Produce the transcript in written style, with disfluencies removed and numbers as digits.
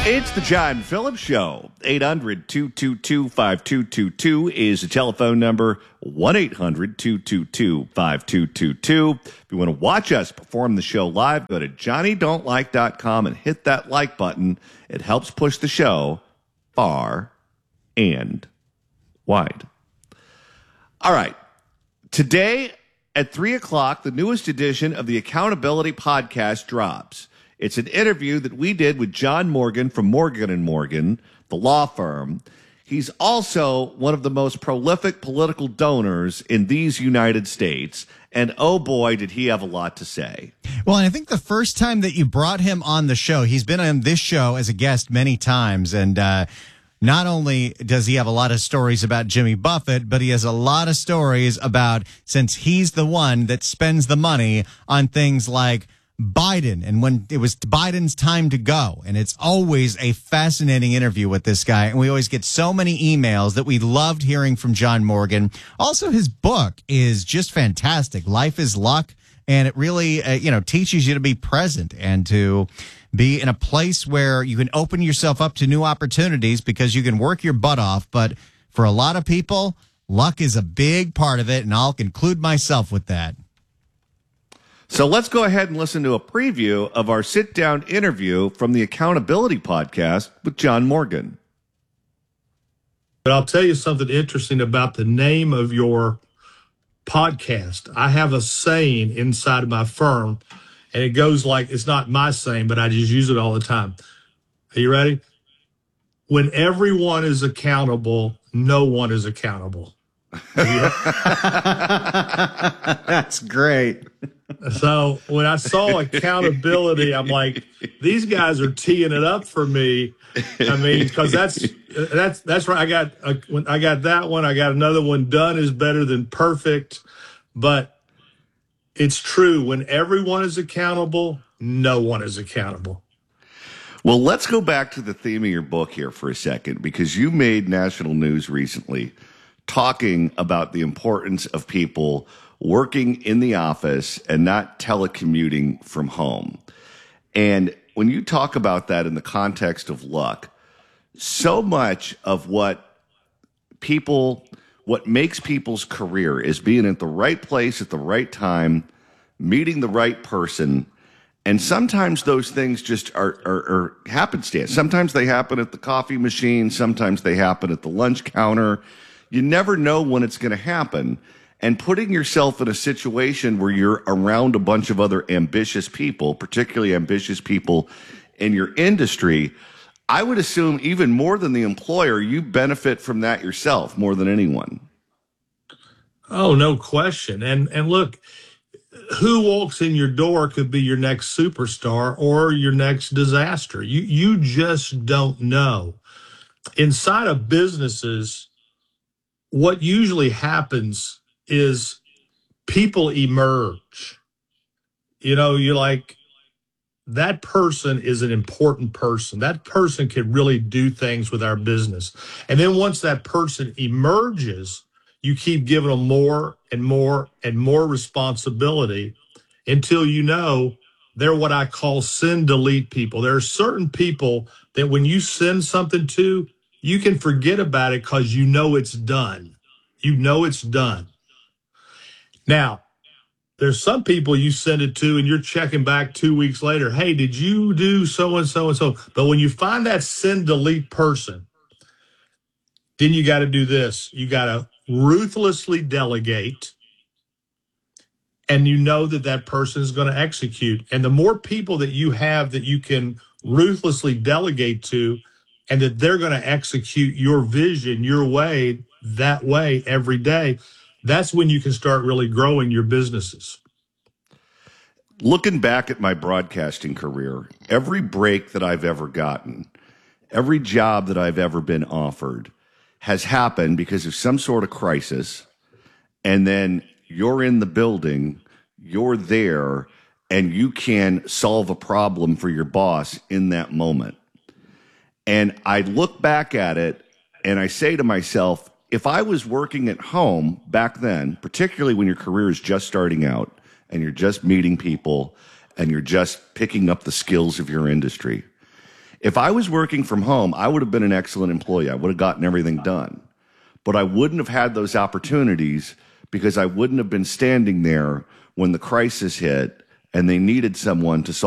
It's the John Phillips Show. 800-222-5222 is the telephone number. 1-800-222-5222. If you want to watch us perform the show live, go to johnnydon'tlike.com and hit that like button. It helps push the show far and wide. All right. Today at 3 o'clock, the newest edition of the Accountability Podcast drops. It's an interview that we did with John Morgan from Morgan & Morgan, the law firm. He's also one of the most prolific political donors in these United States. And oh boy, did he have a lot to say. Well, and I think the first time that you brought him on the show, he's been on this show as a guest many times. And not only does he have a lot of stories about Jimmy Buffett, but he has a lot of stories about, since he's the one that spends the money on things like Biden and when it was Biden's time to go. And it's always a fascinating interview with this guy. And we always get so many emails that we loved hearing from John Morgan. Also, his book is just fantastic. Life is Luck. And it really, teaches you to be present and to be in a place where you can open yourself up to new opportunities because you can work your butt off. But for a lot of people, luck is a big part of it. And I'll include myself with that. So let's go ahead and listen to a preview of our sit-down interview from the Accountability Podcast with John Morgan. But I'll tell you something interesting about the name of your podcast. I have a saying inside of my firm, and it goes like, it's not my saying, but I just use it all the time. Are you ready? When everyone is accountable, no one is accountable. That's great. So when I saw accountability, I'm like, these guys are teeing it up for me. I mean, because that's right. I got that one. I got another one. Done is better than perfect, but it's true. When everyone is accountable, no one is accountable. Well, let's go back to the theme of your book here for a second, because you made national news recently talking about the importance of people working in the office and not telecommuting from home. And when you talk about that in the context of luck, so much of what makes people's career is being at the right place at the right time, meeting the right person. And sometimes those things just are happenstance. Sometimes they happen at the coffee machine. Sometimes they happen at the lunch counter. You never know when it's going to happen. And putting yourself in a situation where you're around a bunch of other ambitious people, particularly ambitious people in your industry, I would assume even more than the employer, you benefit from that yourself more than anyone. Oh, no question. And look, who walks in your door could be your next superstar or your next disaster. You just don't know. Inside of businesses, what usually happens is people emerge. You're like, that person is an important person. That person can really do things with our business. And then once that person emerges, you keep giving them more and more and more responsibility until they're what I call send delete people. There are certain people that when you send something to, you can forget about it because it's done. It's done. Now, there's some people you send it to and you're checking back 2 weeks later. Hey, did you do so-and-so and so? But when you find that send delete person, then you got to do this. You got to ruthlessly delegate, and that person is going to execute. And the more people that you have that you can ruthlessly delegate to, and that they're going to execute your vision, your way, that way every day, that's when you can start really growing your businesses. Looking back at my broadcasting career, every break that I've ever gotten, every job that I've ever been offered has happened because of some sort of crisis. And then you're in the building, you're there, and you can solve a problem for your boss in that moment. And I look back at it and I say to myself, if I was working at home back then, particularly when your career is just starting out and you're just meeting people and you're just picking up the skills of your industry, If I was working from home, I would have been an excellent employee. I would have gotten everything done. But I wouldn't have had those opportunities because I wouldn't have been standing there when the crisis hit and they needed someone to solve